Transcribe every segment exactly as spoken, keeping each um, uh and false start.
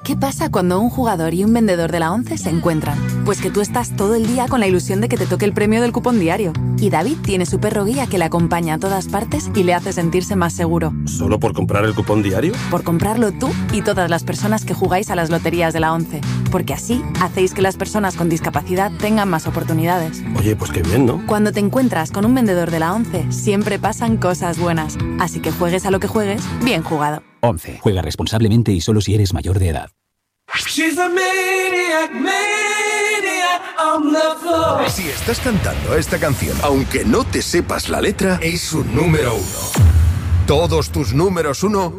¿Qué pasa cuando un jugador y un vendedor de la ONCE se encuentran? Pues que tú estás todo el día con la ilusión de que te toque el premio del cupón diario. Y David tiene su perro guía que le acompaña a todas partes y le hace sentirse más seguro. ¿Solo por comprar el cupón diario? Por comprarlo tú y todas las personas que jugáis a las loterías de la ONCE. Porque así hacéis que las personas con discapacidad tengan más oportunidades. Oye, pues qué bien, ¿no? Cuando te encuentras con un vendedor de la ONCE, siempre pasan cosas buenas. Así que juegues a lo que juegues, bien jugado. ONCE. Juega responsablemente y solo si eres mayor de edad. She's a maniac, maniac on the floor. Si estás cantando esta canción, aunque no te sepas la letra, es su número uno. Todos tus números uno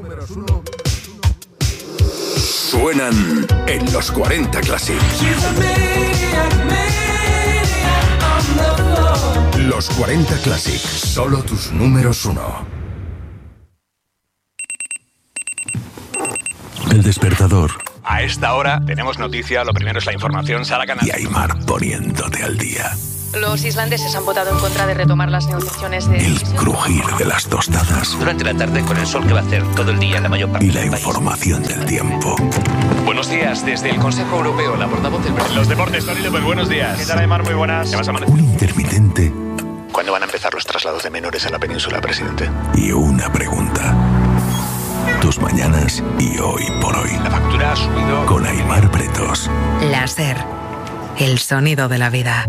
suenan en los cuarenta Classic. She's a maniac, maniac on the floor. Los cuarenta Classic, solo tus números uno. El despertador. A esta hora tenemos noticia, lo primero es la información, Sara Canal. Y Aymar poniéndote al día. Los islandeses han votado en contra de retomar las negociaciones de... El crujir de las tostadas. Durante la tarde, con el sol que va a hacer todo el día en la mayor parte y la del país. información del tiempo. Buenos días, desde el Consejo Europeo, la portavoz del... Los deportes, Tony López, buenos días. ¿Qué tal, Aymar? Muy buenas. Un intermitente. ¿Cuándo van a empezar los traslados de menores a la península, presidente? Y una pregunta. Tus mañanas y hoy por hoy. La factura ha subido... Con Aymar Pretos. Láser. El sonido de la vida.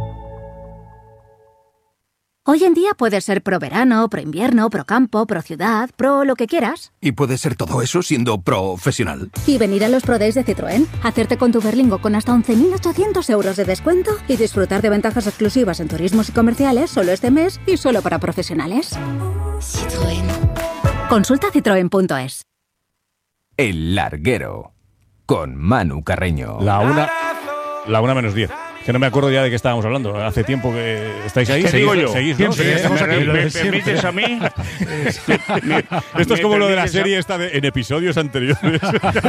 Hoy en día puedes ser pro verano, pro invierno, pro campo, pro ciudad, pro lo que quieras. Y puedes ser todo eso siendo profesional. Y venir a los Pro Days de Citroën, hacerte con tu Berlingo con hasta once mil ochocientos euros de descuento y disfrutar de ventajas exclusivas en turismos y comerciales solo este mes y solo para profesionales. Citroën. Consulta citroen punto es. El Larguero, con Manu Carreño. La una, la una menos diez. Que no me acuerdo ya de qué estábamos hablando. Hace tiempo que estáis ahí. ¿Qué ¿Seguís, digo yo? ¿Seguís, ¿no? ¿Siempre? ¿Seguís? ¿Me, Aquí, me, me siempre. permites a mí? Esto es como lo de la serie esta de, en episodios anteriores.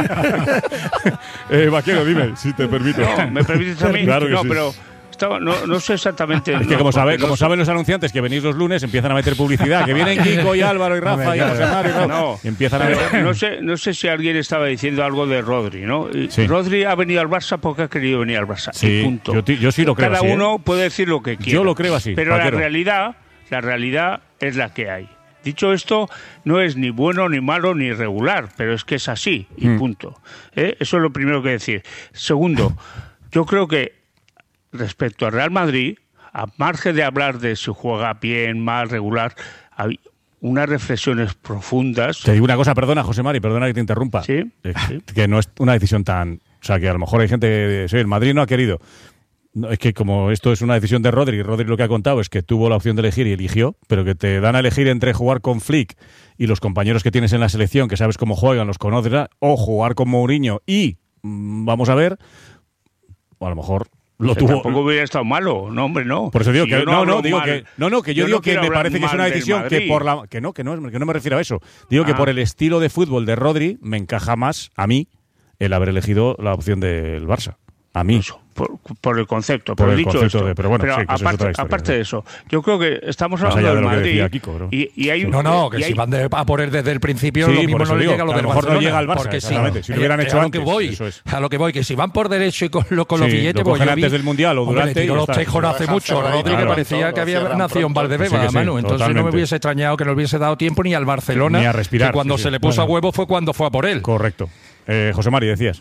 eh, Vaquero, dime, si te permito. No, ¿me permites a mí? Claro que no, sí. pero... Estaba, no, no sé exactamente. Es que no, como, sabe, como no saben los anunciantes que venís los lunes, empiezan a meter publicidad. Que vienen Kiko y Álvaro y Rafa y José Mario. No, y empiezan a ver. No sé, no sé si alguien estaba diciendo algo de Rodri, ¿no? Sí. Rodri ha venido al Barça porque ha querido venir al Barça. Sí, y punto. Yo, yo sí lo creo Cada así. uno ¿eh? puede decir lo que quiera. Yo lo creo así. Pero Vaquero. la realidad, la realidad es la que hay. Dicho esto, no es ni bueno, ni malo, ni regular, pero es que es así y Mm. punto. ¿Eh? Eso es lo primero que decir. Segundo, yo creo que respecto al Real Madrid, a margen de hablar de si juega bien, mal, regular, hay unas reflexiones profundas. Te digo una cosa, perdona, José Mari, perdona que te interrumpa. Sí, Eh, sí. Que no es una decisión tan... O sea, que a lo mejor hay gente que... Sí, el Madrid no ha querido. No, es que como esto es una decisión de Rodri, Rodri lo que ha contado es que tuvo la opción de elegir y eligió, pero que te dan a elegir entre jugar con Flick y los compañeros que tienes en la selección, que sabes cómo juegan, los conoces, o jugar con Mourinho y, mm, vamos a ver, o a lo mejor... Lo Que tuvo, tampoco hubiera estado malo, no hombre, no. por eso digo Si que yo no, no, hablo digo mal, que no, no, que yo, yo digo no que quiero me hablar parece que es una mal del decisión que Madrid. por la que no, que no, que no me refiero a eso. Digo que Ah. por el estilo de fútbol de Rodri me encaja más a mí el haber elegido la opción del Barça. A mí. Eso, por, por el concepto. Por pero el dicho concepto esto, de- pero bueno, sí, que eso es aparte, otra historia, aparte sí. de eso, yo creo que estamos Más hablando allá de del lo que Madrid decía Kiko, bro. y, y hay No, no, que y si hay- van de, a por él desde el principio, Sí, lo mismo por eso no le digo, llega a lo que a del lo mejor no Barcelona. llega al Barça, porque si, exactamente, si lo hubieran eh, hecho a lo que antes, voy, eso es. a lo que voy, que si van por derecho y con, lo, con los Sí, billetes, lo pues cogen yo antes vi- del Mundial o hombre, durante le tiró y ya los está. tejos no hace mucho, Rodri, que Claro. parecía que había nacido en Valdebeba, Sí que sí, Manu. Entonces no me totalmente. hubiese extrañado que no le hubiese dado tiempo ni al Barcelona, Ni a respirar, que cuando sí, se sí. le puso Bueno. a huevo fue cuando fue a por él. Correcto. Eh, José Mari, decías.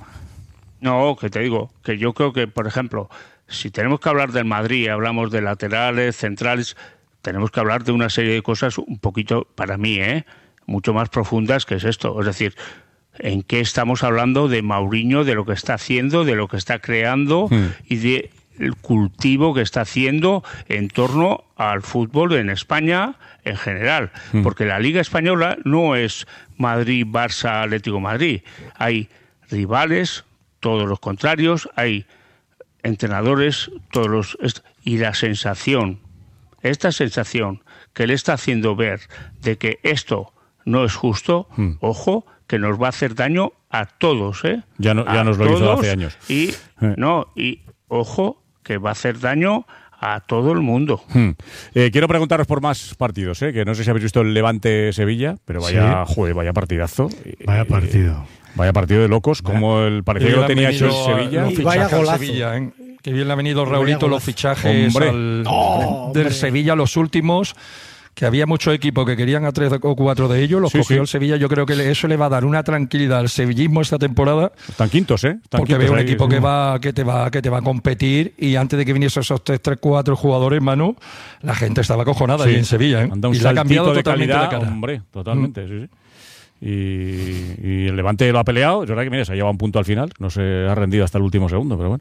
No, que te digo, que yo creo que, por ejemplo, si tenemos que hablar del Madrid, hablamos de laterales, centrales, tenemos que hablar de una serie de cosas un poquito, para mí, ¿eh? mucho más profundas que es esto. Es decir, ¿en qué estamos hablando de Mourinho, de lo que está haciendo, de lo que está creando Hmm. y de el cultivo que está haciendo en torno al fútbol en España en general? Hmm. Porque la Liga Española no es Madrid, Barça, Atlético de Madrid. Hay rivales, todos los contrarios, hay entrenadores, todos los... est- y la sensación, esta sensación que le está haciendo ver de que esto no es justo, Hmm. ojo, que nos va a hacer daño a todos, ¿eh? Ya, no, ya A nos lo hizo todos, hace años. Y, Eh. no, y ojo, que va a hacer daño a todo el mundo. Hmm. Eh, quiero preguntaros por más partidos, ¿eh? que no sé si habéis visto el Levante-Sevilla, pero vaya, sí. joder, vaya partidazo. Vaya partido. Eh, vaya partido de locos, como el parecía que lo tenía hecho el Sevilla. Y vaya golazo. Sevilla, ¿eh? Que bien le ha venido Raulito los fichajes al, oh, del Sevilla, los últimos, que había muchos equipos que querían a tres o cuatro de ellos, los sí, cogió sí. el Sevilla. Yo creo que eso le va a dar una tranquilidad al sevillismo esta temporada. Están quintos, ¿eh? Están porque quintos veo un ahí, equipo sí. que va que te va que te va a competir, y antes de que viniesen esos tres, tres, cuatro jugadores, Manu, la gente estaba acojonada sí. ahí en Sevilla, ¿eh? Anda un y le ha cambiado de totalmente calidad, la cara. Hombre, totalmente, mm. sí, sí. Y, y el Levante lo ha peleado. Es verdad que mira, se ha llevado un punto al final, no se ha rendido hasta el último segundo, pero bueno.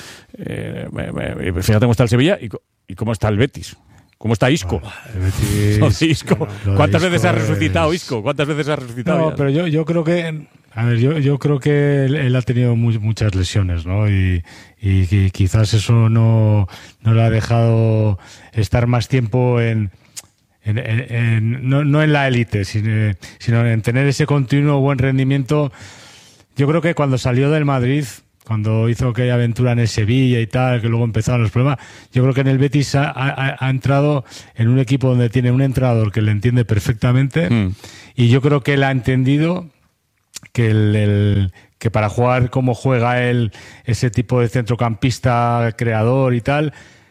Eh, me, me, fíjate cómo está el Sevilla y, y cómo está el Betis. ¿Cómo está Isco? Oh, el Betis, Isco. No, ¿Cuántas Isco veces ha resucitado es... Isco? ¿Cuántas veces ha resucitado? No, ya? pero yo, yo creo que, a ver, yo, yo creo que él, él ha tenido muy, muchas lesiones, ¿no? Y, y, y quizás eso no, no le ha dejado estar más tiempo en, en, en, en no, no en la élite, sino, sino en tener ese continuo buen rendimiento. Yo creo que cuando salió del Madrid, cuando hizo aquella aventura en el Sevilla y tal, que luego empezaron los problemas, yo creo que en el Betis ha, ha, ha entrado en un equipo donde tiene un entrenador que le entiende perfectamente, mm. y yo creo que él ha entendido que el, el que para jugar como juega él, ese tipo de centrocampista creador y tal,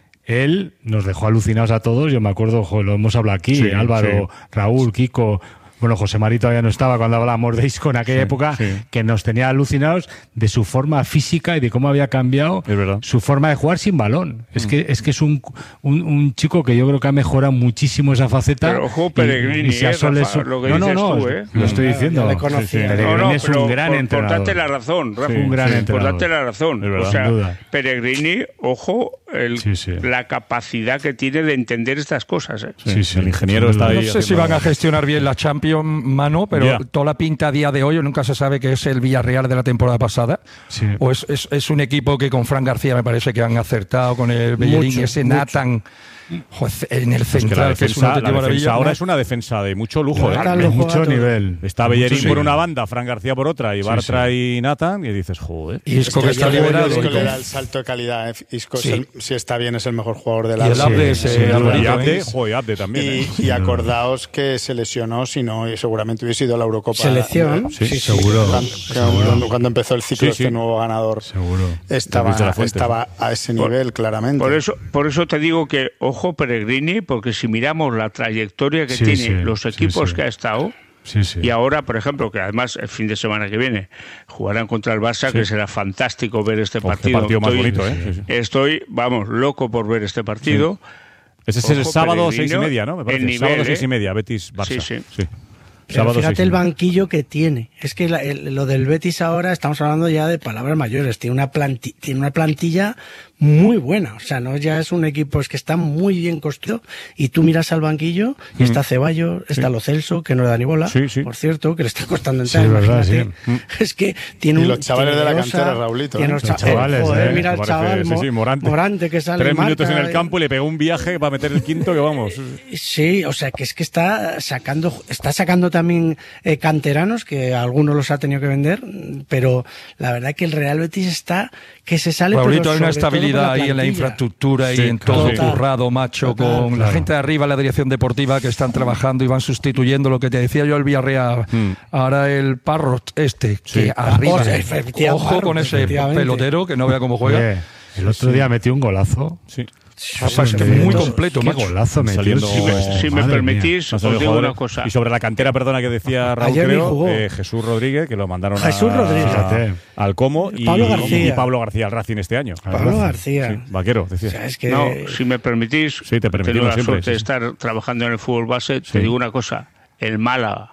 él nos dejó alucinados a todos. Yo me acuerdo, joder, lo hemos hablado aquí, sí, Álvaro, sí. Raúl, Kiko... Bueno, José Mari todavía no estaba cuando hablamos de Isco en aquella sí, época, sí. que nos tenía alucinados de su forma física y de cómo había cambiado su forma de jugar sin balón. Es mm. que es que es un, un, un chico que yo creo que ha mejorado muchísimo esa faceta. Pero ojo, Pellegrini, y, y eh, Rafa, lo que no, dices no, no, tú, ¿eh? lo estoy diciendo. Sí, sí. Sí, Pellegrini no, no, es un gran por, entrenador. Por darte la razón, Rafa. Sí, un gran sí, entrenador. Por darte la razón. Verdad, o sea, duda. Pellegrini, ojo, el, sí, sí. la capacidad que tiene de entender estas cosas. ¿eh? Sí, sí, sí, el ingeniero está ahí. No sé si van a gestionar bien la Champions, Mano, pero yeah. toda la pinta a día de hoy nunca se sabe que es el Villarreal de la temporada pasada. Sí. O es, es, es un equipo que con Fran García me parece que han acertado, con el Bellerín, ese mucho. Nathan. Joder, en el central, es que la defensa, que es una la defensa ahora es una defensa de mucho lujo, ¿eh? de mucho nivel. Está Bellerín sí. por una banda, Fran García por otra, y Bartra sí, sí. y Nathan, y dices, joder. Y Isco que está liberado. Isco le da el salto de calidad. ¿eh? Isco, sí. el, si está bien, es el mejor jugador de la liga. Y el Abde, sí, sí, y Abde, joder, Abde también. Y, ¿eh? y acordaos que se lesionó, si no, y seguramente hubiese ido a la Eurocopa. Selección, sí, sí, seguro. Cuando, seguro. cuando empezó el ciclo, sí, sí. este nuevo ganador, seguro. Estaba, estaba a ese nivel, por, claramente. Por eso, por eso te digo que, ojo, Pellegrini, porque si miramos la trayectoria que sí, tiene sí, los equipos sí, sí. que ha estado, sí, sí. y ahora, por ejemplo, que además el fin de semana que viene jugarán contra el Barça, sí. que será fantástico ver este partido. Oh, partido más estoy, bonito, ¿eh? Sí, sí. Estoy, vamos, loco por ver este partido. Sí. Ese es el sábado seis y media, ¿no? Me parece. El nivel, sábado seis y media, Betis-Barça. Sí, sí. sí. Pero fíjate el banquillo que tiene. Es que la, el, lo del Betis ahora estamos hablando ya de palabras mayores. Tiene una, planti, tiene una plantilla muy buena. O sea, no ya es un equipo, es que está muy bien construido. Y tú miras al banquillo y mm. está Ceballos, está sí. Lo Celso, que no le da ni bola, sí, sí. por cierto, que le está costando entrar. Sí, verdad, sí. Es que tiene y un. los chavales de la cantera, Raulito. Tiene ¿eh? los cha chavales, eh, joder, mira el chaval sí, sí, Morante. Morante que sale. Tres marca, minutos en el campo y le pegó un viaje para meter el quinto que vamos. Sí, o sea, que es que está sacando, está sacando también eh, canteranos, que algunos los ha tenido que vender, pero la verdad que el Real Betis está que se sale. Raulito, hay una estabilidad ahí en la infraestructura y sí, en todo sí. currado, macho, total, con claro. la gente de arriba, la dirección deportiva, que están trabajando y van sustituyendo lo que te decía yo el Villarreal. Mm. Ahora el Parro este, sí. que arriba, oh, sí, ojo Parro, con ese pelotero, que no vea cómo juega. Oye, el otro día metió un golazo. Sí. Sí, sí, muy completo, qué macho. Golazo saliendo, si me, si me permitís, os digo una cosa. Y sobre la cantera, perdona, que decía Raúl, creo, eh, Jesús Rodríguez, que lo mandaron Jesús a, Rodríguez. A, al Como y Pablo García. y Pablo García al Racing este año. Pablo García. Sí, vaquero, decía. O sea, es que... No, si me permitís, sí, te tengo la siempre, suerte sí. de estar trabajando en el fútbol base, sí. te digo una cosa, el Málaga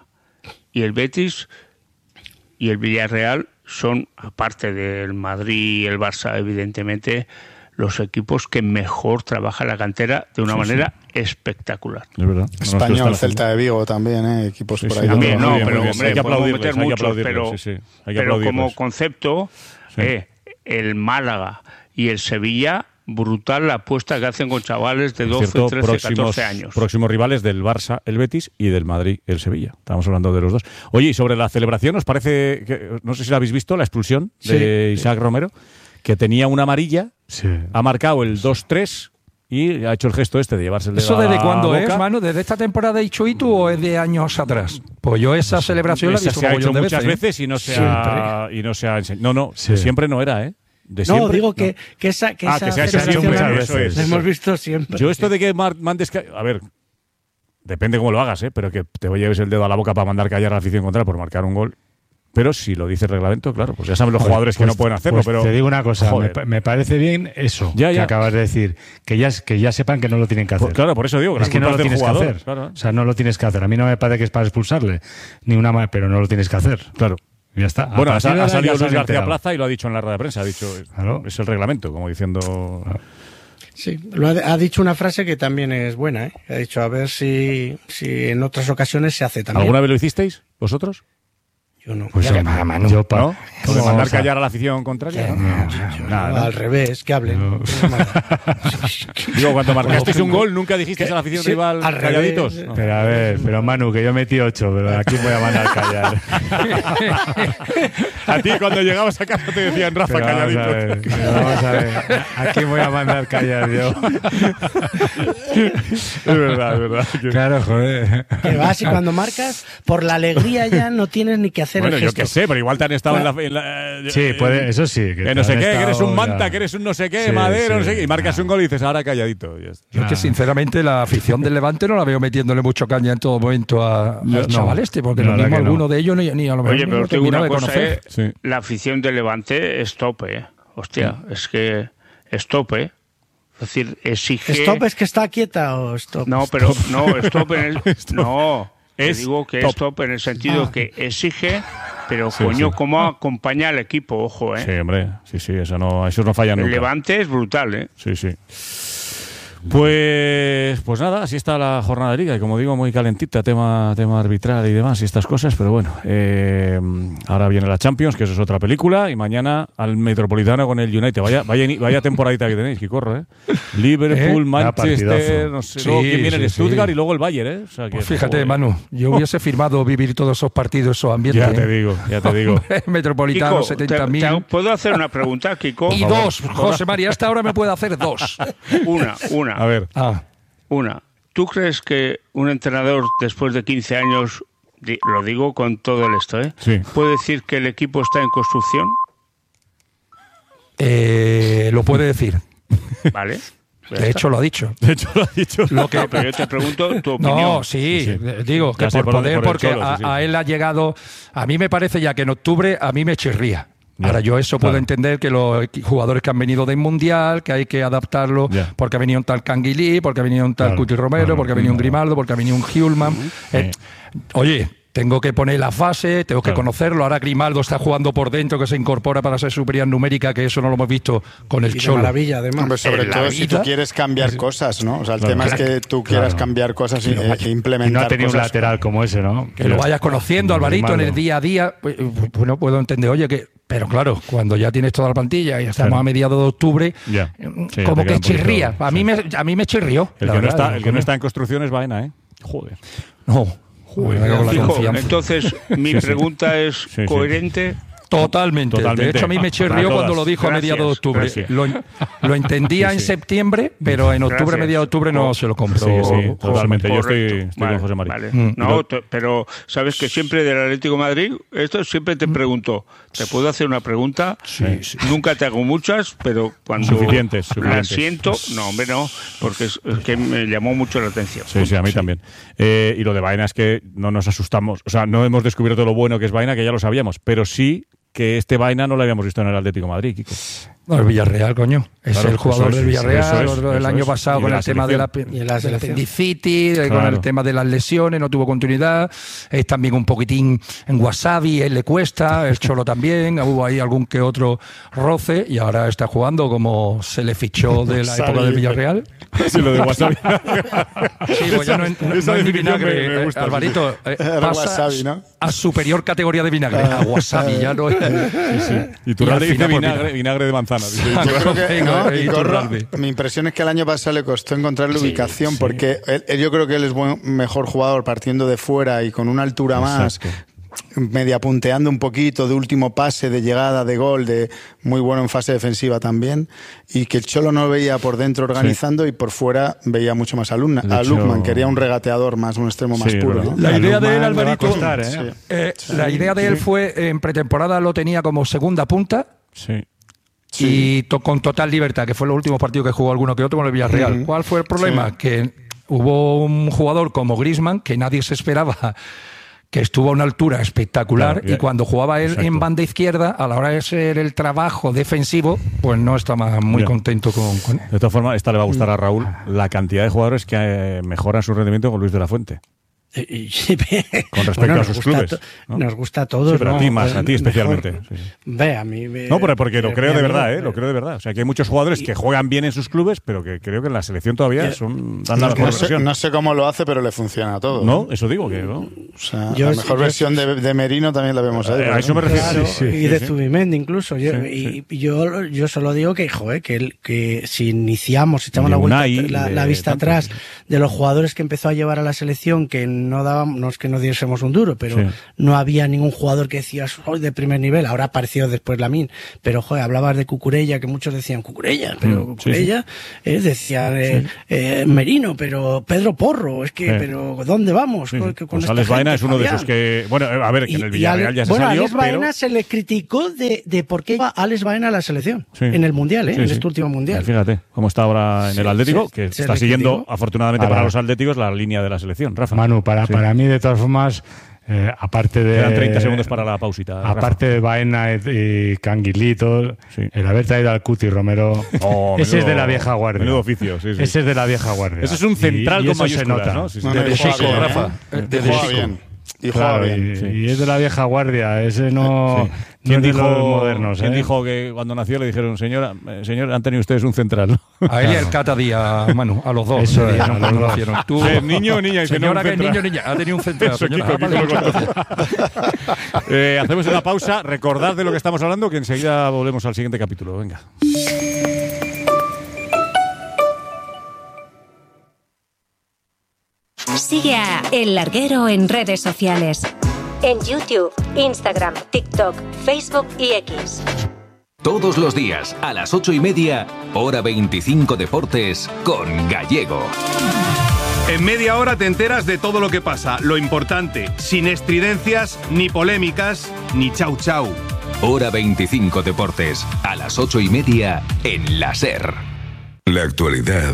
y el Betis y el Villarreal son, aparte del Madrid y el Barça, evidentemente, los equipos que mejor trabajan la cantera de una sí, manera sí. espectacular. Es verdad. Español, Celta de Vigo también, ¿eh? equipos sí, por sí, ahí. También, no, bien, pero hombre, hay que podemos meter hay muchos, que pero, sí, sí. Hay que pero como concepto, sí. eh, el Málaga y el Sevilla, brutal la apuesta que hacen con chavales de doce, cierto, trece, próximos, catorce años. Próximos rivales del Barça, el Betis, y del Madrid, el Sevilla. Estamos hablando de los dos. Oye, y sobre la celebración, ¿os parece, que, no sé si la habéis visto, la expulsión sí, de Isaac sí. Romero, que tenía una amarilla, sí. ha marcado el dos tres y ha hecho el gesto este de llevarse el dedo ¿Eso a la desde cuándo boca. es, mano? ¿Desde esta temporada de Ichuitu o es de años atrás? Pues yo esa celebración Esa la he visto se ha hecho de muchas veces, veces y no se ha, y no se ha enseñado. No, no, Sí. siempre no era, ¿eh? De No, siempre, digo no. que, que esa, que Ah, esa que se ha hecho celebración siempre, la- eso es, la eso hemos es. visto siempre. Yo esto de que mar- mandes... ca- A ver, depende cómo lo hagas, ¿eh? Pero que te lleves el dedo a la boca para mandar callar a la afición contraria por marcar un gol. Pero si lo dice el reglamento, claro, pues ya saben los Joder, jugadores que pues- no pueden hacerlo. pues pero te digo una cosa, me, joder. pa- me parece bien eso Ya, que ya. acabas de decir, que ya, que ya sepan que no lo tienen que hacer. Pues claro, por eso digo que es la que no culpa lo es del tienes jugador, que hacer. claro. O sea, no lo tienes que hacer. A mí no me parece que es para expulsarle, ni una ma- pero no lo tienes que hacer. Claro. Ya está. A Bueno, ha, partir de ha ahora salido ya se Luis han García enterado. Plaza y lo ha dicho en la rueda de prensa. Ha dicho, Claro. es el reglamento, como diciendo... Sí, lo ha, ha dicho una frase que también es buena, ¿eh? Ha dicho, a ver si, si en otras ocasiones se hace también. ¿Alguna vez lo hicisteis vosotros? Yo no. Pues Ya que hombre, va, Manu. yo pa- ¿No? ¿Cómo ¿De mandar vamos a- callar a la afición contraria? ¿no? Yo Nada, no, ¿no? al revés, que hablen. Digo, cuando marcasteis un gol, ¿nunca dijisteis a la afición Sí, rival al revés. calladitos? No. Pero a ver, pero Manu, que yo metí ocho, pero aquí voy a mandar callar. A ti cuando llegabas a casa te decían, Rafa, Pero vamos a calladito. ver, pero vamos a ver. Aquí voy a mandar callar yo. Es verdad, es verdad. Que- Claro, joder. Que vas y cuando marcas, por la alegría ya no tienes ni que hacer Bueno, el yo gesto. qué sé, pero igual te han estado en la... en la- Sí, puede, eso sí. Que te no sé han qué, que eres estado un manta, ya- que eres un no sé qué, Sí, madero, sí. no sé qué, y marcas un gol y dices, ahora calladito. Y ya está. Yo es que sinceramente la afición del Levante no la veo metiéndole mucho caña en todo momento a- al No, chaval este, porque la lo verdad mismo que no. alguno de ellos ni, ni a lo mejor Oye, ni pero lo te digo terminaba una de cosa, conocer. ¿eh? Sí. La afición del Levante es tope, ¿eh? Hostia, es que es tope. Es decir, exige... ¿Stop es que está quieta o stop? No, pero no, stop en el... No, Es te digo que top. es top en el sentido Ah. que exige, pero Sí, coño, sí. cómo acompaña al equipo, ojo, ¿eh? Sí, hombre, sí, sí, eso no, eso no falla El nunca. Levante es brutal, ¿eh? Sí, sí. Pues, pues nada, así está la jornada de liga y como digo, muy calentita, tema, tema arbitral y demás y estas cosas, pero bueno, eh, ahora viene la Champions, que eso es otra película, y mañana al Metropolitano con el United. Vaya, vaya, vaya temporadita que tenéis, que corro, ¿eh? Liverpool, ¿Eh? Manchester, partidazo. no sé, Sí, luego quién viene sí, el sí. Stuttgart y luego el Bayern, ¿eh? O sea que, Pues fíjate, joder. Manu, yo hubiese firmado vivir todos esos partidos, esos ambientes. Ya te digo, ya te digo. Metropolitano, Kiko, setenta te- mil. te- ¿puedo hacer una pregunta, Kiko? Y dos, José María, hasta ahora me puede hacer dos. Una, una. A ver, Ah, Una, ¿tú crees que un entrenador después de quince años, di- lo digo con todo el esto, ¿eh? Sí. puede decir que el equipo está en construcción? eh, lo puede decir. ¿Vale? Ya De está. hecho, lo ha dicho. de hecho lo ha dicho. Lo que, No, pero yo te pregunto tu opinión. No, sí, Sí, sí. eh, digo que Ya sé por por dónde- poder, por el porque Cholo, a, sí, sí. a él ha llegado, a mí me parece ya que en octubre a mí me chirría. Ya, Ahora yo eso claro. puedo entender que los equi- jugadores que han venido del Mundial, que hay que adaptarlo, Ya. porque ha venido un tal Canguilí, porque ha venido un tal Claro, Cuti Romero, claro, porque ha venido un Grimaldo, porque ha venido un Hjulman. Eh, oye, tengo que poner la fase, tengo que Claro. conocerlo. Ahora Grimaldo está jugando por dentro, que se incorpora para ser superior numérica, que eso no lo hemos visto con el Y de Cholo. maravilla, además. Hombre, sobre En la todo si tú vida- quieres cambiar cosas, ¿no? O sea, el Claro. tema es que tú quieras Claro. cambiar cosas y, Y no- eh, e y implementar no ha tenido un cosas. lateral como ese, ¿no? Que lo vayas conociendo, Alvarito, en el Grimaldo. día a día. Pues, bueno, puedo entender, oye, que. Pero claro, cuando ya tienes toda la plantilla y estamos Claro. a mediados de octubre, Ya. eh, Sí, ya como te queda que un poquito- chirría. A mí, me, a mí me chirrió. El, la que no, verdad, está, digo, el que no coño. está en construcción es vaina, ¿eh? Joder. No, joder, me cago en la Fijo, confianza. entonces, mi Sí, sí. pregunta es sí. coherente. Totalmente. Totalmente. De hecho, a mí me A chirrió todas. cuando lo dijo a Gracias, mediados de octubre. gracias. Lo, lo entendía Sí, en sí. septiembre, pero en octubre, Gracias. mediados de octubre, no Co- se lo compró. Sí, sí, totalmente. Yo estoy, Correcto. estoy Vale, con José María. vale. Mm. No, te- pero sabes que siempre del Atlético de Madrid, esto siempre te pregunto, ¿te puedo hacer una pregunta? Sí, sí. Nunca te hago muchas, pero cuando Suficientes, la suficientes. siento, no, hombre, no, porque es, es que me llamó mucho la atención. Sí, sí, a mí también. Eh, y lo de Vaina es que no nos asustamos. O sea, no hemos descubierto lo bueno que es Vaina, que ya lo sabíamos, pero sí que este Vaina no lo habíamos visto en el Atlético de Madrid, Kiko. No, el Villarreal, coño. Es Claro, el jugador eso es, del Villarreal. eso es, el eso año es. pasado Y con en el la tema de la, Y en la del selección. apendicitis, con Claro. el tema de las lesiones, no tuvo continuidad. Es también un poquitín en wasabi, él le cuesta, el Cholo también. Hubo ahí algún que otro roce y ahora está jugando como se le fichó de la época del Villarreal. Sí, lo de Wasabi. Sí, pues ya no, es- no Esa es ni definición vinagre, me- me eh, gusta, Alvarito. eh, Era pasa wasabi, ¿no? a superior categoría de vinagre, a wasabi, ya no es. Y tu Y al dice final, pues, vinagre, mira. vinagre de manzana. dice. Yo creo que Venga, no, eh, y Corro, Iturralde. mi impresión es que el año pasado le costó encontrar la ubicación porque él- él- yo creo que él es buen, mejor jugador partiendo de fuera y con una altura más. Exacto. media punteando un poquito, de último pase, de llegada, de gol, de muy bueno en fase defensiva también, y que el Cholo no veía por dentro organizando, sí, y por fuera veía mucho más a, Luna, a hecho... Lukman, quería un regateador más, un extremo más sí, puro, ¿no? La idea de él, Lukman Alvarito, costar, ¿eh? sí. Eh, sí. la idea de él sí. fue, en pretemporada lo tenía como segunda punta, sí. Sí. y to con total libertad, que fue el último partido que jugó alguno que otro con el Villarreal. Uh-huh. ¿Cuál fue el problema? Sí. Que hubo un jugador como Griezmann que nadie se esperaba, que estuvo a una altura espectacular, claro, y cuando jugaba él exacto. en banda izquierda, a la hora de ser el trabajo defensivo, pues no estaba muy Mira. contento con, con él. De todas formas, esta le va a gustar a Raúl, la cantidad de jugadores que eh, mejoran su rendimiento con Luis de la Fuente. Con respecto bueno, a sus clubes, ¿no? Nos gusta a todos, sí, pero ¿no? a ti más, a ti especialmente. Sí, sí. Ve, a mí me, no, porque, porque lo creo de verdad, ¿eh? Pero... Lo creo de verdad. O sea, que hay muchos jugadores y... que juegan bien en sus clubes, pero que creo que en la selección todavía y... son dan no, la mejor no sé, versión. No sé cómo lo hace, pero le funciona a todo. No, eso digo que no. O sea, yo, la mejor yo, versión yo, de, de Merino también la vemos ahí. A eso me refiero. Claro, sí, sí, y de sí, Zubimendi incluso. Yo, sí, y, sí. yo, yo solo digo que, joder, que, el, que si iniciamos, echamos la, vuelta, la, la vista tanto, atrás de los jugadores que empezó a llevar a la selección, que no dábamos, no es que no diésemos un duro, pero sí. no había ningún jugador que decía soy de primer nivel. Ahora apareció después Lamine, pero joder, hablabas de Cucurella, que muchos decían Cucurella, pero mm, Cucurella, sí, sí. Eh, decían eh, sí. eh, Merino, pero Pedro Porro, es que, sí. pero ¿dónde vamos? Sí, sí. Con, con pues Alex Baena es uno Fabián. de esos que, bueno, a ver, que en el Villarreal ya se bueno, salió, Alex Baena pero... se le criticó de, de por qué iba Alex Baena a la selección, sí. en el Mundial, ¿eh? sí, en sí. este último Mundial. Fíjate cómo está ahora en sí, el Atlético, sí, que está siguiendo, criticó. afortunadamente para, para los atléticos, la línea de la selección, Rafa. Manu, para, sí. para mí, de todas formas... Eh, aparte de Quedan treinta segundos para la pausita. Aparte Rafa. de Baena y Canguilito, sí. el haber traído al Cuti Romero, oh, ese menudo, es de la vieja guardia. Menudo oficio, sí, sí. Ese es de la vieja guardia. Ese es un central y, y con mayúsculas, se nota. ¿no? Sí, sí. No, no, de Chico, Rafa. De, de Chico. Bien. Y claro, bien, y, sí. y es de la vieja guardia, ese no, sí. no es de dijo, los modernos. ¿Quién ¿eh? dijo que cuando nació le dijeron, señora, señor, han tenido ustedes un central, ¿no? A él y al Cata Díaz, Manu, a los dos. Eso es, no, a los dos. Tú, ¿Es niño o niña? Señora, que es niño o niña, ha tenido un central. Eso, señora, Kiko, Kiko, eh, hacemos una pausa, recordad de lo que estamos hablando, que enseguida volvemos al siguiente capítulo. Venga. Sigue a El Larguero en redes sociales. En YouTube, Instagram, TikTok, Facebook y X. Todos los días, a las ocho y media, hora veinticinco Deportes, con Gallego. En media hora te enteras de todo lo que pasa, lo importante, sin estridencias, ni polémicas, ni chau chau. Hora veinticinco Deportes, a las ocho y media, en la SER. La actualidad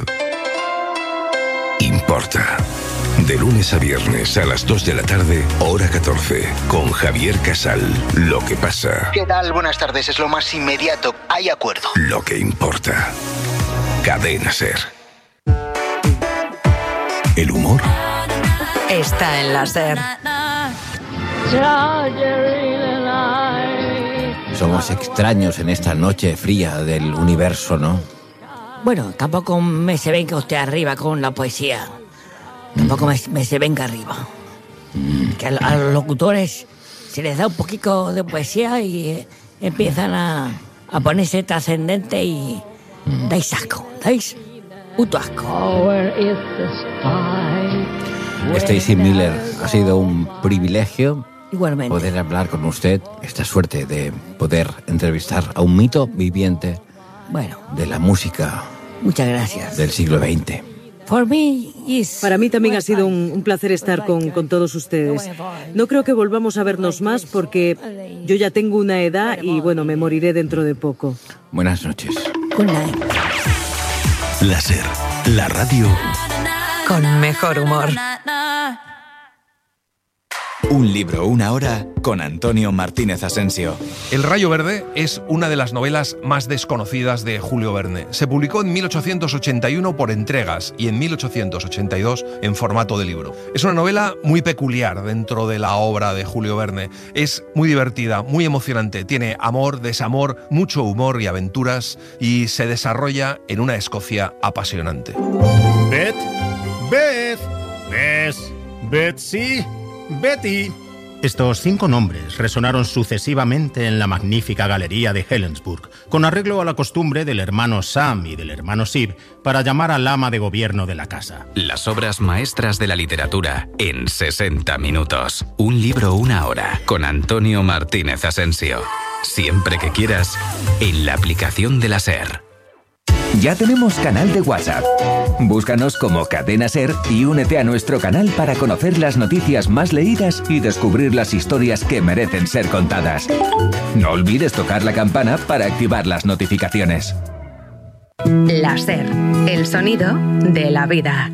importa. De lunes a viernes a las dos de la tarde, hora catorce, con Javier Casal. Lo que pasa. ¿Qué tal? Buenas tardes, es lo más inmediato. Hay acuerdo. Lo que importa. Cadena SER. El humor está en la SER. Somos extraños en esta noche fría del universo, ¿no? Bueno, tampoco me se venga usted arriba con la poesía. Tampoco me, me se venga arriba. Mm. Que a, a los locutores se les da un poquito de poesía y eh, empiezan a, a ponerse trascendente y mm. dais asco, dais puto asco. Stacey Miller, ha sido un privilegio Igualmente. poder hablar con usted. Esta suerte de poder entrevistar a un mito viviente bueno. de la música. Muchas gracias. Del siglo veinte. Para mí también ha sido un, un placer estar con, con todos ustedes. No creo que volvamos a vernos más porque yo ya tengo una edad y, bueno, me moriré dentro de poco. Buenas noches. Good night. La SER, la radio con mejor humor. Un libro, una hora, con Antonio Martínez Asensio. El Rayo Verde es una de las novelas más desconocidas de Julio Verne. Se publicó en mil ochocientos ochenta y uno por entregas y en mil ochocientos ochenta y dos en formato de libro. Es una novela muy peculiar dentro de la obra de Julio Verne. Es muy divertida, muy emocionante. Tiene amor, desamor, mucho humor y aventuras y se desarrolla en una Escocia apasionante. Beth, Beth, Beth, Betsy... Betty, Estos cinco nombres resonaron sucesivamente en la magnífica galería de Helensburgh, con arreglo a la costumbre del hermano Sam y del hermano Sib para llamar al ama de gobierno de la casa. Las obras maestras de la literatura en sesenta minutos. Un libro, una hora, con Antonio Martínez Asensio. Siempre que quieras, en la aplicación de la SER. Ya tenemos canal de WhatsApp. Búscanos como Cadena SER y únete a nuestro canal para conocer las noticias más leídas y descubrir las historias que merecen ser contadas. No olvides tocar la campana para activar las notificaciones. La SER, el sonido de la vida.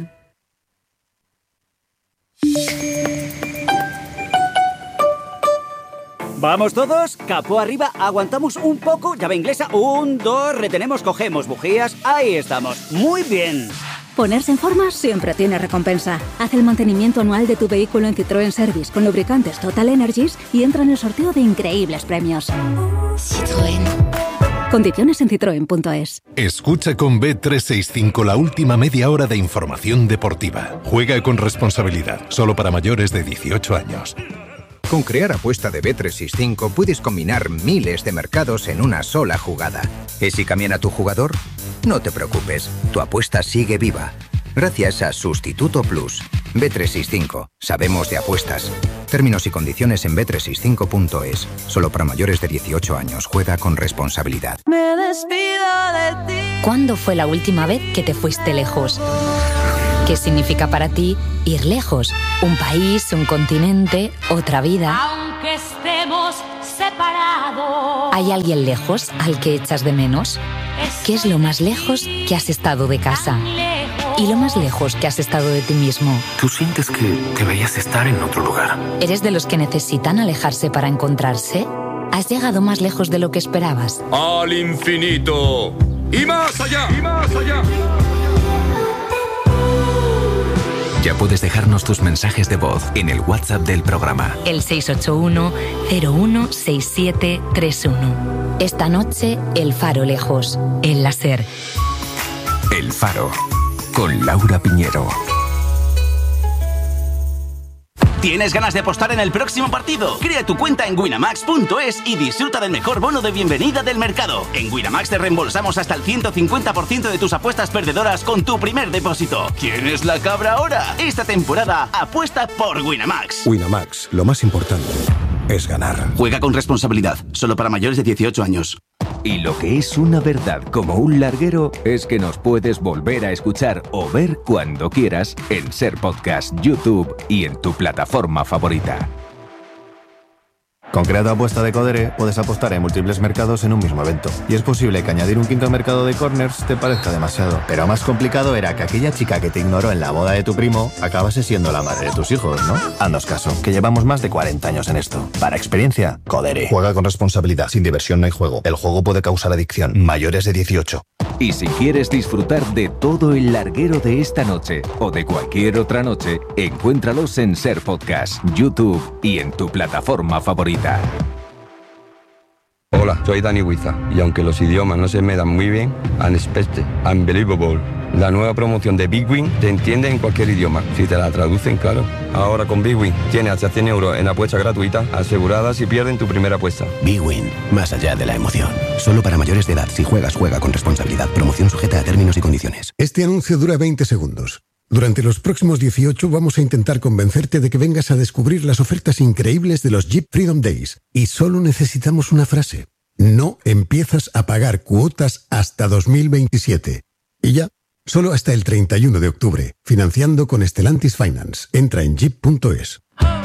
Vamos todos, capó arriba, aguantamos un poco, llave inglesa, un, dos, retenemos, cogemos bujías, ahí estamos, muy bien. Ponerse en forma siempre tiene recompensa. Haz el mantenimiento anual de tu vehículo en Citroën Service con lubricantes Total Energies y entra en el sorteo de increíbles premios. Citroën. Condiciones en citroen punto es. Escucha con B trescientos sesenta y cinco la última media hora de información deportiva. Juega con responsabilidad, solo para mayores de dieciocho años. Con Crear Apuesta de B trescientos sesenta y cinco puedes combinar miles de mercados en una sola jugada. ¿Y si cambia tu jugador? No te preocupes, tu apuesta sigue viva. Gracias a Sustituto Plus. B trescientos sesenta y cinco. Sabemos de apuestas. Términos y condiciones en B trescientos sesenta y cinco punto es. Solo para mayores de dieciocho años. Juega con responsabilidad. Me despido de ti. ¿Cuándo fue la última vez que te fuiste lejos? ¿Qué significa para ti ir lejos? Un país, un continente, otra vida. Aunque estemos separados. ¿Hay alguien lejos al que echas de menos? ¿Qué es lo más lejos que has estado de casa? ¿Y lo más lejos que has estado de ti mismo? ¿Tú sientes que deberías estar en otro lugar? ¿Eres de los que necesitan alejarse para encontrarse? ¿Has llegado más lejos de lo que esperabas? ¡Al infinito! ¡Y más allá! ¡Y más allá! Ya puedes dejarnos tus mensajes de voz en el WhatsApp del programa. El seis ocho uno, cero uno seis siete tres uno. Esta noche, El Faro lejos, en la SER. El Faro, con Laura Piñero. ¿Tienes ganas de apostar en el próximo partido? Crea tu cuenta en winamax punto es y disfruta del mejor bono de bienvenida del mercado. En Winamax te reembolsamos hasta el ciento cincuenta por ciento de tus apuestas perdedoras con tu primer depósito. ¿Quién es la cabra ahora? Esta temporada apuesta por Winamax. Winamax, lo más importante es ganar. Juega con responsabilidad, solo para mayores de dieciocho años. Y lo que es una verdad como un larguero es que nos puedes volver a escuchar o ver cuando quieras en SER Podcast, YouTube y en tu plataforma favorita. Con Crea tu Apuesta de Codere puedes apostar en múltiples mercados en un mismo evento. Y es posible que añadir un quinto mercado de corners te parezca demasiado. Pero más complicado era que aquella chica que te ignoró en la boda de tu primo acabase siendo la madre de tus hijos, ¿no? Haznos caso, que llevamos más de cuarenta años en esto. Para experiencia, Codere. Juega con responsabilidad. Sin diversión no hay juego. El juego puede causar adicción. Mayores de dieciocho. Y si quieres disfrutar de todo el larguero de esta noche o de cualquier otra noche, encuéntralos en SER Podcast, YouTube y en tu plataforma favorita. Hola, soy Dani Huiza y aunque los idiomas no se me dan muy bien, Unexpected, Unbelievable, la nueva promoción de Big Win te entiende en cualquier idioma, si te la traducen, claro. Ahora con Big Win tienes hasta cien euros en apuestas gratuitas aseguradas si pierden tu primera apuesta. Big Win, más allá de la emoción. Solo para mayores de edad. Si juegas, juega con responsabilidad. Promoción sujeta a términos y condiciones. Este anuncio dura veinte segundos. Durante los próximos dieciocho vamos a intentar convencerte de que vengas a descubrir las ofertas increíbles de los Jeep Freedom Days. Y solo necesitamos una frase. No empiezas a pagar cuotas hasta dos mil veintisiete. Y ya, solo hasta el treinta y uno de octubre. Financiando con Stellantis Finance. Entra en jeep punto es.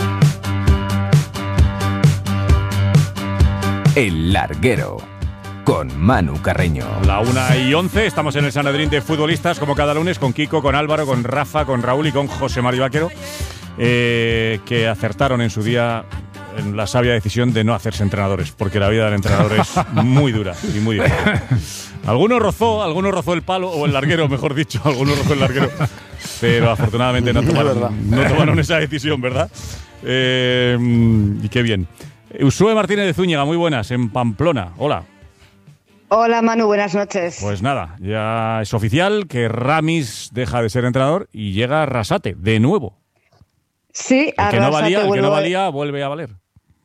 El Larguero, con Manu Carreño. La una y once, estamos en el Sanedrín de futbolistas, como cada lunes, con Kiko, con Álvaro, con Rafa, con Raúl y con José María Vaquero, eh, que acertaron en su día en la sabia decisión de no hacerse entrenadores, porque la vida del entrenador es muy dura y muy difícil. Algunos rozó, algunos rozó el palo, o el larguero, mejor dicho, algunos rozó el larguero, pero afortunadamente no tomaron, no tomaron esa decisión, ¿verdad? Eh, y qué bien. Usue Martínez de Zúñiga, muy buenas, en Pamplona. Hola. Hola Manu, buenas noches. Pues nada, ya es oficial que Ramis deja de ser entrenador y llega Arrasate, de nuevo. Sí, el que no valía, el que no vuelve- valía vuelve a valer.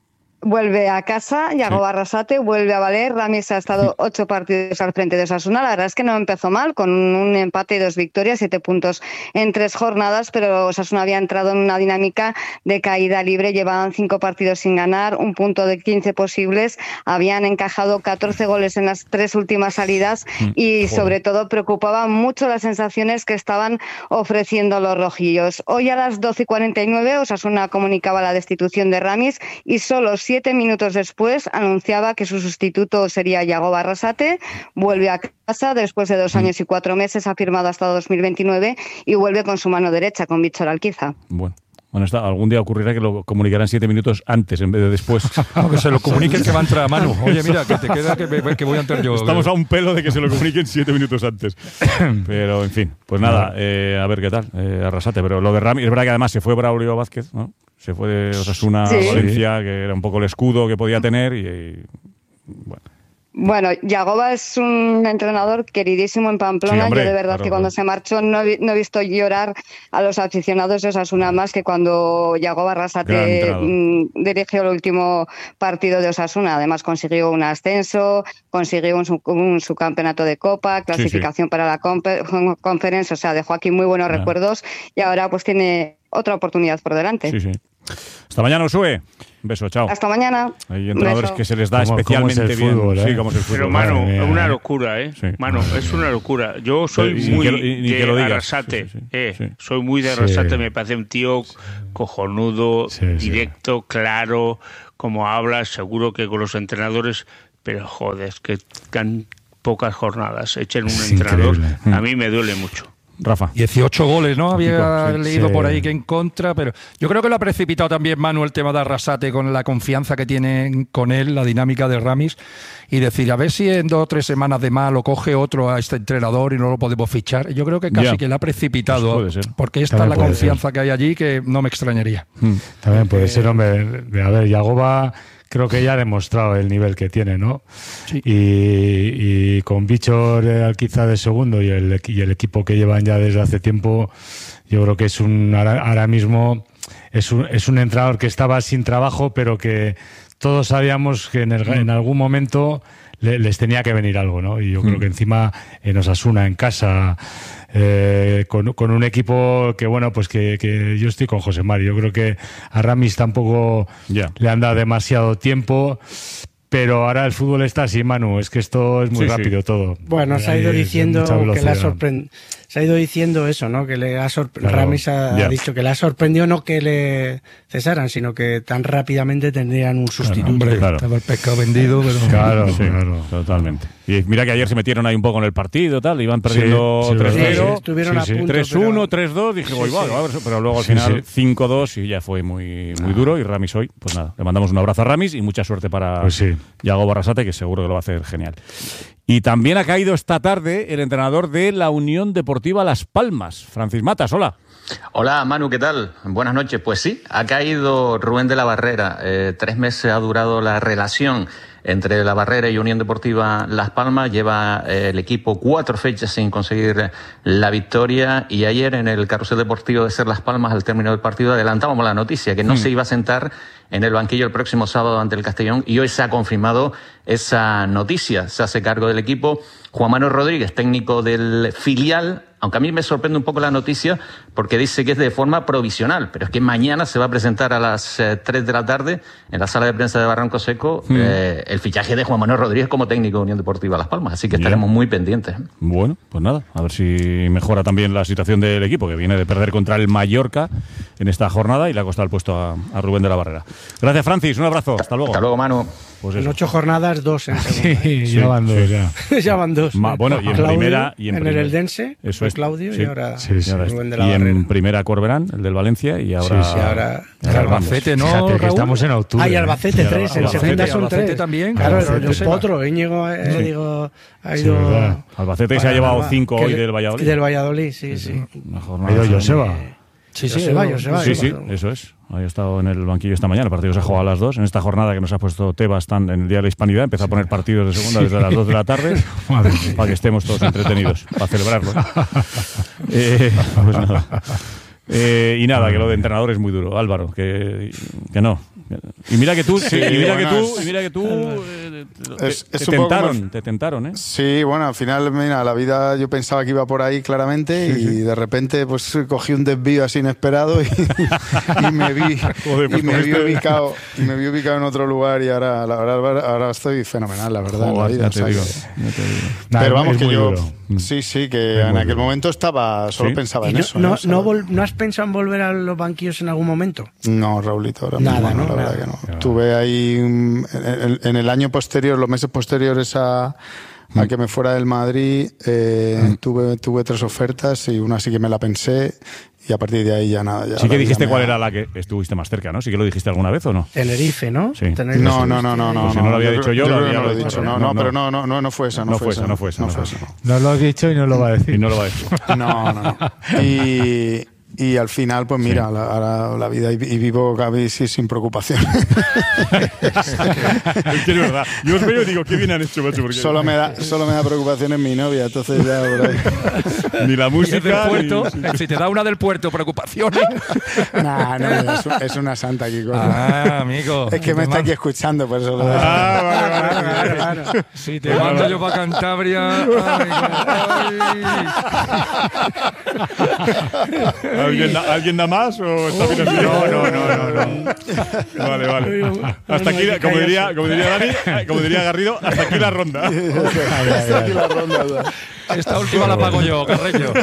Vuelve a casa, Yago Sí. Barrasate vuelve a valer. Ramis ha estado ocho partidos al frente de Osasuna. La verdad es que no empezó mal, con un empate y dos victorias, siete puntos en tres jornadas, pero Osasuna había entrado en una dinámica de caída libre. Llevaban cinco partidos sin ganar, un punto de quince posibles. Habían encajado catorce goles en las tres últimas salidas y, sobre todo, preocupaban mucho las sensaciones que estaban ofreciendo los rojillos. Hoy a las doce y cuarenta y nueve Osasuna comunicaba la destitución de Ramis y solo siete minutos después anunciaba que su sustituto sería Yago Barrasate. Vuelve a casa después de dos años y cuatro meses, ha firmado hasta dos mil veintinueve y vuelve con su mano derecha, con Víctor Alquiza. Bueno. Bueno, está, algún día ocurrirá que lo comunicarán siete minutos antes en vez de después. No, que se lo comuniquen que va a entrar a Manu. Oye, mira, que te queda que, me- que voy a entrar yo. Estamos a un pelo de que se lo comuniquen siete minutos antes. Pero, en fin, pues nada, eh, a ver qué tal, eh, Arrasate. Pero lo de Rami, es verdad que además se fue Braulio Vázquez, ¿no? Se fue de Osasuna Sí. a Valencia, que era un poco el escudo que podía tener y, y bueno. Bueno, Yagoba es un entrenador queridísimo en Pamplona. Sí, hombre, Yo de verdad claro, que cuando claro. se marchó no he, vi- no he visto llorar a los aficionados de Osasuna más que cuando Yago Gran Barrasate entrenador. mm, dirigió el último partido de Osasuna. Además consiguió un ascenso, consiguió un, sub- un subcampeonato de Copa, clasificación para la compe- Conference, o sea, dejó aquí muy buenos Ah. recuerdos y ahora pues tiene otra oportunidad por delante. Sí, sí. Hasta mañana, Usue. Un beso, chao. Hasta mañana. Hay entrenadores Beso. que se les da ¿Cómo- especialmente cómo es el bien. fútbol, eh? Sí, como es el fútbol. Pero, madre Manu, mía. es una locura, ¿eh? Sí. Manu, es una locura. Yo soy Pero, y muy que lo- y- ni de que lo digas. Arrasate. Sí, sí, sí. eh. Sí. Soy muy de Sí. Arrasate. Me parece un tío cojonudo, Sí, sí. directo, claro, como habla, seguro que con los entrenadores. Pero, joder, es que tan pocas jornadas echen un Es entrenador. increíble. A mí me duele mucho. Rafa. dieciocho goles, ¿no? Había Sí, leído sí. por ahí que en contra, pero yo creo que lo ha precipitado también Manu el tema de Arrasate con la confianza que tiene con él, la dinámica de Ramis, y decir, a ver si en dos o tres semanas de más lo coge otro a este entrenador y no lo podemos fichar. Yo creo que casi Ya. que le ha precipitado, Pues puede ser. porque esta es También la puede confianza que hay allí que no me extrañaría. También puede ser, hombre. A ver, Yagoba creo que ya ha demostrado el nivel que tiene, ¿no? Y, y con Víctor Alquiza de segundo y el, y el equipo que llevan ya desde hace tiempo, yo creo que es un ahora, ahora mismo es un, es un entrenador que estaba sin trabajo, pero que todos sabíamos que en, el- en algún momento le- les tenía que venir algo, ¿no? Y yo creo que encima en Osasuna, en casa, eh, con, con un equipo que, bueno, pues que, que yo estoy con José Mari. Yo creo que a Ramis tampoco le han dado demasiado tiempo, pero ahora el fútbol está así, Manu. Es que esto es muy Sí, sí. rápido todo. Bueno, se ha ido Hay diciendo mucha que le ha velocidad. sorprendido. Se ha ido diciendo eso, ¿no? Que le ha sorprendido. Claro, Ramis ha, ya. ha dicho que le ha sorprendido no que le cesaran, sino que tan rápidamente tendrían un sustituto. Hombre, claro. Estaba el pescado vendido, pero... Claro, sí, totalmente. Y mira que ayer se metieron ahí un poco en el partido, tal, iban perdiendo sí, tres verdad. cero, Sí, estuvieron a punto, tres uno, tres dos, dije, Sí, voy, sí. va, va, pero luego al Sí, final sí. cinco dos y ya fue muy, muy duro. Y Ramis hoy, pues nada, le mandamos un abrazo a Ramis y mucha suerte para Pues sí. Yago Barrasate, que seguro que lo va a hacer genial. Y también ha caído esta tarde el entrenador de la Unión Deportiva Las Palmas, Francis Matas, hola. Hola Manu, ¿qué tal? Buenas noches. Pues sí, ha caído Rubén de la Barrera. Eh, tres meses ha durado la relación entre La Barrera y Unión Deportiva Las Palmas. Lleva eh, el equipo cuatro fechas sin conseguir la victoria y ayer en el carrusel deportivo de Ser Las Palmas, al término del partido, adelantábamos la noticia que no Mm. se iba a sentar en el banquillo el próximo sábado ante el Castellón y hoy se ha confirmado esa noticia. Se hace cargo del equipo Juan Manuel Rodríguez, técnico del filial, aunque a mí me sorprende un poco la noticia porque dice que es de forma provisional, pero es que mañana se va a presentar a las eh, tres de la tarde en la sala de prensa de Barranco Seco Mm. eh, el fichaje de Juan Manuel Rodríguez como técnico de Unión Deportiva Las Palmas, así que Ya. estaremos muy pendientes. Bueno, pues nada, a ver si mejora también la situación del equipo, que viene de perder contra el Mallorca en esta jornada y le ha costado el puesto a, a Rubén de la Barrera. Gracias, Francis, un abrazo, hasta luego. Hasta luego, Manu. Pues En eso. ocho jornadas, dos en segunda. ¿eh? Sí, ya van dos, ya. ya van dos. Ma- bueno, y en Claudio, primera... Y en, en primer- el Eldense, eso fue es, Claudio, sí. y ahora Sí, sí. Rubén de la Y Barrera. en primera Corberán, el del Valencia, y ahora... Sí, sí, ahora- ahora Albacete, ¿no, Fíjate que Raúl? estamos en octubre. Ah, y Albacete ¿eh? tres, en Albacete, segunda son Albacete tres. también. Claro, Albacete, el Joseba. potro, Íñigo, eh, Sí. digo, ha Sí, ido... verdad. Albacete se ha para llevado Alba, cinco que hoy le- del Valladolid. Del Valladolid, sí, sí. Una jornada- Ha ido Joseba. Sí, sí, Joseba, Joseba, Sí, Joseba. sí, eso es. Había estado en el banquillo esta mañana. El partido se ha jugado a las dos. En esta jornada que nos ha puesto Tebas tan en el Día de la Hispanidad, empezó a poner partidos de segunda desde las dos de la tarde para que estemos todos entretenidos, para celebrarlo. eh, pues nada. Eh, y nada, que lo de entrenador es muy duro, Álvaro, que, que no. Y mira que tú, sí, y mira bueno, que tú, y mira que tú eh, es, te, es te tentaron, como... te tentaron, ¿eh? Sí, bueno, al final, mira, la vida yo pensaba que iba por ahí claramente sí, y sí. de repente pues cogí un desvío así inesperado y, y me vi Joder, pues y me vi ubicado y me vi ubicado en otro lugar y ahora la verdad ahora estoy fenomenal, la verdad, Joder, en la vida, ya te o sea, digo, que... ya te digo. Pero nah, vamos que yo duro. sí, sí, que es en aquel duro. momento estaba solo ¿Sí? pensaba en no, eso. No, ¿no? No, vol- ¿No has pensado en volver a los banquillos en algún momento? No, Raulito, ahora Nada, mismo, ¿no? no, la Nada. verdad que no. Tuve ahí en, en el año posterior, los meses posteriores a, a que me fuera del Madrid, eh, mm. tuve, tuve tres ofertas y una sí que me la pensé y a partir de ahí ya nada. Ya sí que dijiste cuál ha... era la que estuviste más cerca, ¿no? Sí que lo dijiste alguna vez o no. Tenerife, ¿no? Sí. Tenerife, no, no, no, no, no. Pues si no lo había yo dicho creo, yo, yo lo había no lo he dicho. dicho. No, no, no, pero no, no, no, no fue esa. No, no fue fue esa, no fue esa. No, no fue esa. esa. No lo has dicho y no lo va a decir. Y no lo va a decir. No, no, no. Y... Y al final, pues mira, sí. la, ahora la vida y, y vivo casi sin preocupación. Es que es verdad. Yo os veo y digo, qué bien han hecho, macho. Porque... Solo, me da, solo me da preocupación en mi novia, entonces ya por ahí. Ni la música. Del puerto, ni... Si te da una del puerto, preocupaciones. Nah, no, es, es una santa aquí. Ah, amigo. Es que me está aquí escuchando, por eso lo digo. Ah, vale, vale, vale, vale, vale. Si te mando vale. yo para Cantabria. Ay, ay. ¿Alguien, ¿Alguien da más o está bien así? No, no, no, no, no. Vale, vale. Hasta aquí, como diría, como diría Dani, como diría Garrido, hasta aquí la ronda. Hasta aquí la ronda. Esta última la pago yo, Carreño.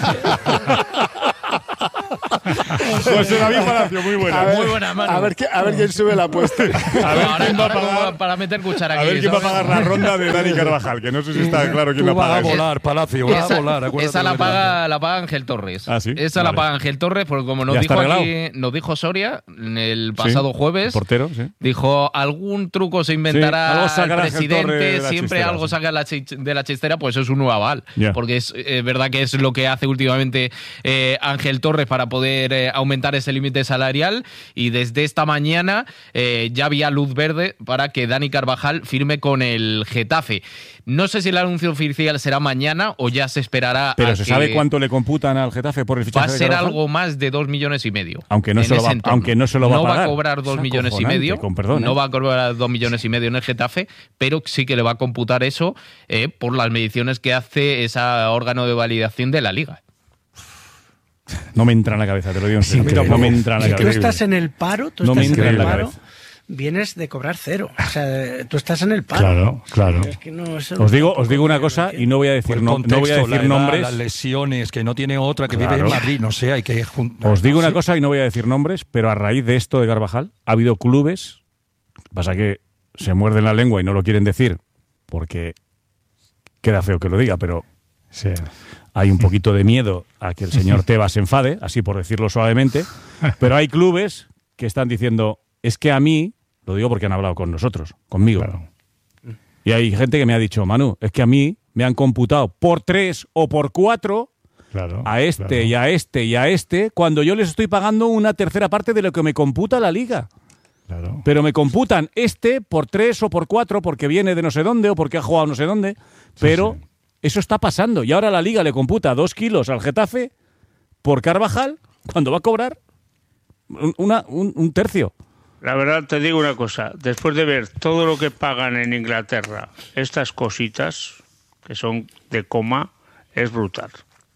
José David Palacio, muy buena. A ver, muy buena, mano. A ver, qué, a ver quién sube la apuesta. A ver quién va a pagar, para meter cuchara aquí. A ver quién ¿sabes? va a pagar la ronda de Dani Carvajal, que no sé si está claro quién la paga. Va a volar, Palacio, va a volar. Esa la paga, la paga Ángel Torres. Ah, ¿sí? Esa vale. la paga Ángel Torres, porque como nos dijo aquí, nos dijo Soria el pasado sí, jueves, el portero, sí. dijo, algún truco se inventará sí, el presidente, de siempre chistera, algo sí. saca la ch- de la chistera, pues es un nuevo aval. Yeah. Porque es eh, verdad que es lo que hace últimamente eh, Ángel Torres para poder eh, aumentar ese límite salarial, y desde esta mañana eh, ya había luz verde para que Dani Carvajal firme con el Getafe. No sé si el anuncio oficial será mañana o ya se esperará. Pero a se que sabe cuánto le computan al Getafe por el fichaje. Va a ser de algo más de dos millones y medio. Aunque no, se lo, va, aunque no se lo va no a pagar. No va a cobrar dos millones y medio. Con perdón, ¿eh? No va a cobrar dos millones y medio en el Getafe, pero sí que le va a computar eso eh, por las mediciones que hace ese órgano de validación de la Liga. No me entra en la cabeza, te lo digo en serio. Sí, no me entra en la si cabeza. tú estás en el paro, tú no estás me entra en el en la paro, cabeza. Vienes de cobrar cero. O sea, tú estás en el paro. Claro, claro. Es que no, os digo, os digo una cosa y no voy a decir, no, contexto, no voy a decir la edad, nombres. Las lesiones, que no tiene otra, que claro. vive en Madrid, no sé, hay que juntar. Os digo no una sé. cosa y no voy a decir nombres, pero a raíz de esto de Carvajal ha habido clubes, pasa que se muerden la lengua y no lo quieren decir porque queda feo que lo diga, pero sí. Hay un poquito de miedo a que el señor Tebas se enfade, así por decirlo suavemente, pero hay clubes que están diciendo, es que a mí, lo digo porque han hablado con nosotros, conmigo, claro. Y hay gente que me ha dicho, Manu, es que a mí me han computado por tres o por cuatro claro, a este claro. y a este y a este, cuando yo les estoy pagando una tercera parte de lo que me computa la Liga. Claro. Pero me computan este por tres o por cuatro porque viene de no sé dónde o porque ha jugado no sé dónde, pero... Sí, sí. Eso está pasando. Y ahora la Liga le computa dos kilos al Getafe por Carvajal cuando va a cobrar una, un, un tercio. La verdad te digo una cosa. Después de ver todo lo que pagan en Inglaterra, estas cositas que son de coma, es brutal.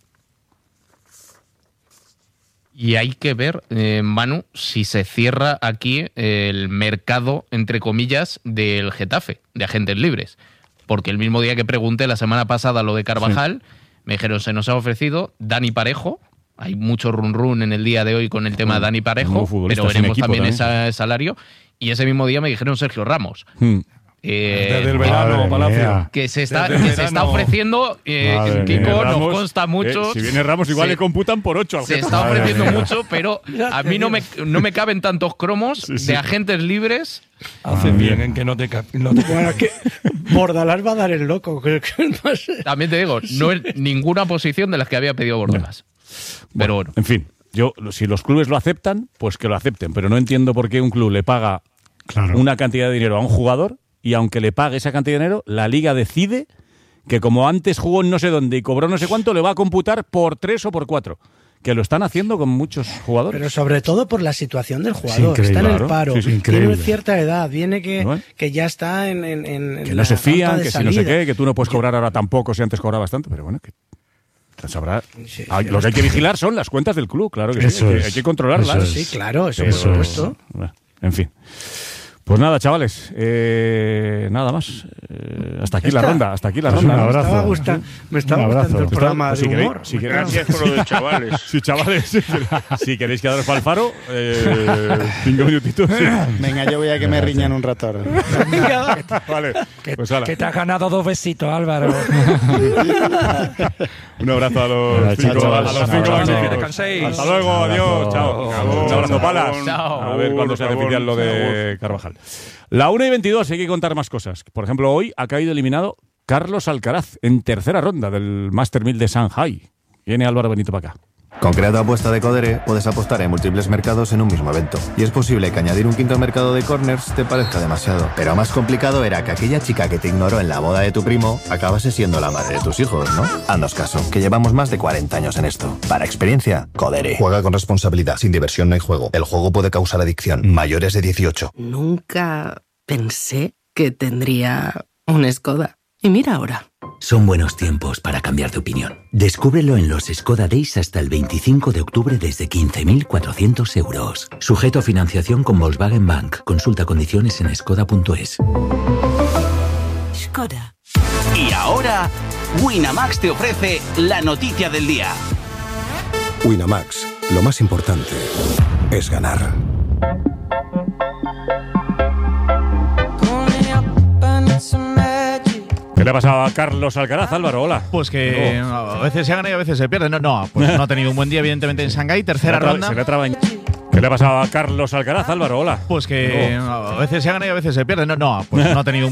Y hay que ver, eh, Manu, si se cierra aquí el mercado, entre comillas, del Getafe, de agentes libres. Porque el mismo día que pregunté la semana pasada lo de Carvajal, sí. me dijeron, se nos ha ofrecido Dani Parejo. Hay mucho run run en el día de hoy con el tema de Dani Parejo, pero veremos también ese salario. Y ese mismo día me dijeron Sergio Ramos. Hmm. Eh, Desde el verano, Palacio. Que se está, que se está ofreciendo, eh, Kiko, nos consta mucho. Eh, si viene Ramos, igual se, le computan por ocho. Se está ofreciendo mucho, pero a mí no me, no me caben tantos cromos sí, sí. de agentes libres. Hacen bien en que no te caben. No bueno, que Bordalás va a dar el loco. Creo que no sé. También te digo, no es ninguna posición de las que había pedido Bordalás. Bueno, pero bueno. En fin, yo si los clubes lo aceptan, pues que lo acepten. Pero no entiendo por qué un club le paga claro. una cantidad de dinero a un jugador y aunque le pague esa cantidad de dinero, la Liga decide que como antes jugó en no sé dónde y cobró no sé cuánto, le va a computar por tres o por cuatro. que lo están haciendo con muchos jugadores. Pero sobre todo por la situación del jugador. Está en el paro, sí, sí, tiene cierta edad, viene que, ¿no? que ya está en, en, en que no se fían, que salida. Si no sé qué, que tú no puedes cobrar ahora tampoco si antes cobrabas tanto, pero bueno, que sabrá. Sí, ah, lo que hay que vigilar son las cuentas del club, claro que sí, hay, que, hay que controlarlas. Eso es. Sí, claro, eso, eso por supuesto. Es. En fin. Pues nada, chavales, eh, nada más. Eh, hasta aquí ¿Está? la ronda, hasta aquí la ronda. Un abrazo. Me, gusta, me estaba gustando el programa de si humor. Queréis, si Gracias por lo de chavales. Sí, chavales, si, si queréis quedaros para el faro, eh, cinco minutitos. Sí. Venga, yo voy a que me riñan un rato ahora. Vale, que, pues que te has ganado dos besitos, Álvaro. Un abrazo a los Hola, cinco, chao, a los cinco magníficos. Hasta luego, adiós, chao. Un abrazo, Palas. Chao. A ver cuándo se hace oficial lo de Carvajal. La una y veintidós, hay que contar más cosas. Por ejemplo, hoy ha caído eliminado Carlos Alcaraz en tercera ronda del Master mil de Shanghai. Viene Álvaro Benito para acá. Con Creato Apuesta de Codere puedes apostar en múltiples mercados en un mismo evento. Y es posible que añadir un quinto mercado de corners te parezca demasiado. Pero más complicado era que aquella chica que te ignoró en la boda de tu primo acabase siendo la madre de tus hijos, ¿no? Haznos caso, que llevamos más de cuarenta años en esto. Para experiencia, Codere. Juega con responsabilidad. Sin diversión no hay juego. El juego puede causar adicción. Mayores de dieciocho. Nunca pensé que tendría un Skoda. Y mira ahora. Son buenos tiempos para cambiar de opinión. Descúbrelo en los Skoda Days hasta el veinticinco de octubre desde quince mil cuatrocientos euros. Sujeto a financiación con Volkswagen Bank. Consulta condiciones en skoda punto es. Skoda. Y ahora, Winamax te ofrece la noticia del día. Winamax, lo más importante es ganar. ¿Qué le ha pasado a Carlos Alcaraz, Álvaro? Hola. Pues que no. a veces se gana y a veces se pierde. No, no, pues no ha tenido un buen día, evidentemente, en Shanghái. Tercera ronda. Se le traba en... ¿Qué le ha pasado a Carlos Alcaraz, Álvaro? Hola. Pues que no. a veces se gana y a veces se pierde. No, no, pues no ha tenido un